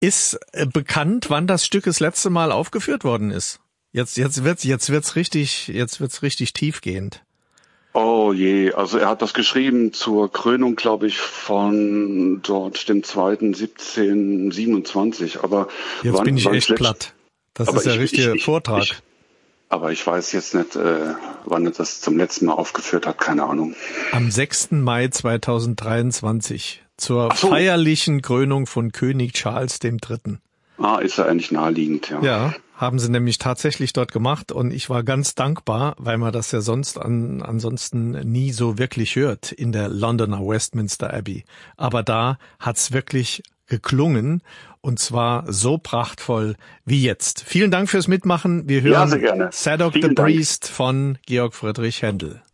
Ist bekannt, wann das Stück das letzte Mal aufgeführt worden ist? Jetzt wird's richtig tiefgehend. Oh je, also er hat das geschrieben zur Krönung, glaube ich, von dort dem 2.17.27. Aber jetzt bin ich echt platt. Das ist der richtige Vortrag. Aber ich weiß jetzt nicht, wann er das zum letzten Mal aufgeführt hat, keine Ahnung. Am 6. Mai 2023 zur feierlichen Krönung von König Charles III. Ist ja eigentlich naheliegend, ja. Ja, haben sie nämlich tatsächlich dort gemacht und ich war ganz dankbar, weil man das ja sonst ansonsten nie so wirklich hört in der Londoner Westminster Abbey. Aber da hat's wirklich geklungen und zwar so prachtvoll wie jetzt. Vielen Dank fürs Mitmachen. Wir hören sehr gerne. Zadok the Priest von Georg Friedrich Händel.